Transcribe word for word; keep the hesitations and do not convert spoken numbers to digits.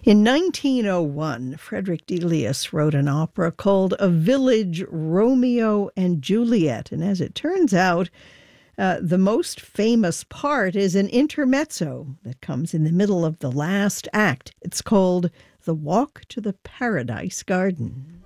In nineteen oh one, Frederick Delius wrote an opera called A Village Romeo and Juliet. And as it turns out, uh, the most famous part is an intermezzo that comes in the middle of the last act. It's called The Walk to the Paradise Garden.